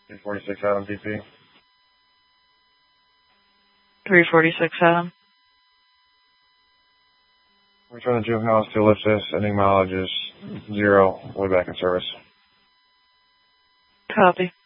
346 Adam DP. 346 Adam. Return the juveniles to Ellipsis. Ending mileage is 0. Way back in service. Copy.